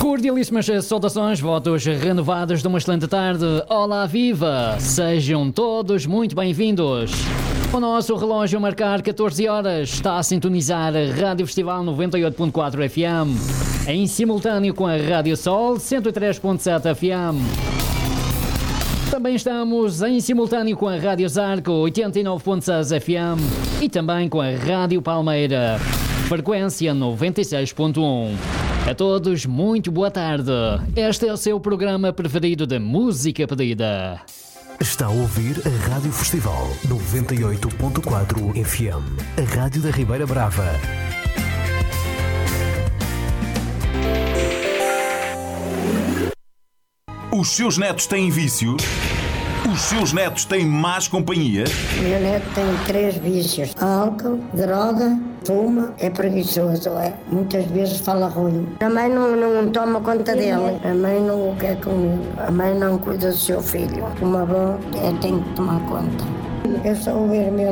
Cordialíssimas saudações, votos renovados de uma excelente tarde. Olá, viva! Sejam todos muito bem-vindos. O nosso relógio a marcar 14 horas está a sintonizar a Rádio Festival 98.4 FM, em simultâneo com a Rádio Sol 103.7 FM. Também estamos em simultâneo com a Rádio Zarco 89.6 FM e também com a Rádio Palmeira, frequência 96.1. A todos, muito boa tarde. Este é o seu programa preferido de música pedida. Está a ouvir a Rádio Festival 98.4 FM, a Rádio da Ribeira Brava. Os seus netos têm vícios? Os seus netos têm más companhia? O meu neto tem 3 vícios: álcool, droga, fuma, é preguiçoso, é. Muitas vezes fala ruim. A mãe não toma conta dele, a mãe não o quer comigo, a mãe não cuida do seu filho. Uma avó tem que tomar conta. Eu só ouvir meu